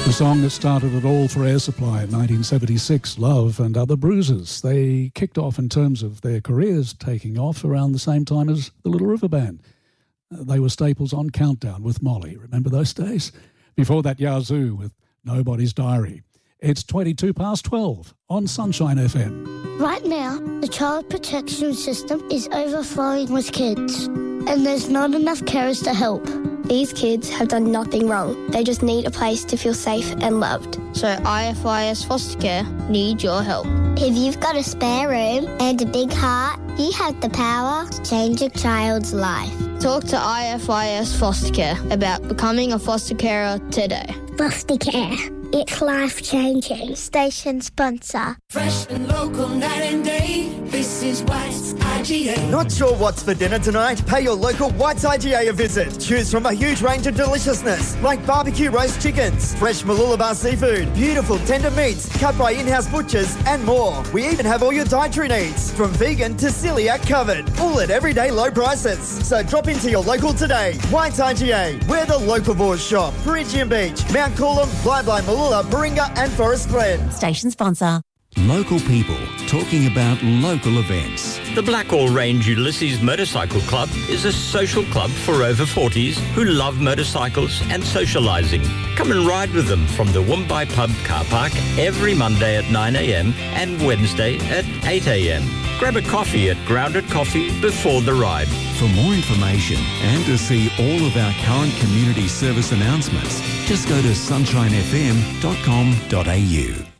The song that started it all for Air Supply in 1976, Love and Other Bruises. They kicked off in terms of their careers taking off around the same time as the Little River Band. They were staples on Countdown with Molly. Remember those days? Before that, Yazoo with Nobody's Diary. It's 12 on Sunshine FM. Right now, the child protection system is overflowing with kids, and there's not enough carers to help. These kids have done nothing wrong. They just need a place to feel safe and loved. So IFIS Foster Care need your help. If you've got a spare room and a big heart, you have the power to change a child's life. Talk to IFIS Foster Care about becoming a foster carer today. Foster care. It's life-changing. Station sponsor. Fresh and local night and day. This is White's IGA. Not sure what's for dinner tonight? Pay your local White's IGA a visit. Choose from a huge range of deliciousness like barbecue roast chickens, fresh Mooloolaba seafood, beautiful tender meats cut by in-house butchers and more. We even have all your dietary needs, from vegan to celiac covered, all at everyday low prices. So drop into your local today. White's IGA. We're the Locavores shop. Perigian Beach, Mount Coolum, Bly, Mooloolaba, Baringa and Forest Glen. Station sponsor. Local people talking about local events. The Blackall Range Ulysses Motorcycle Club is a social club for over 40s who love motorcycles and socialising. Come and ride with them from the Woombye Pub car park every Monday at 9 a.m. and Wednesday at 8 a.m. Grab a coffee at Grounded Coffee before the ride. For more information and to see all of our current community service announcements, just go to sunshinefm.com.au.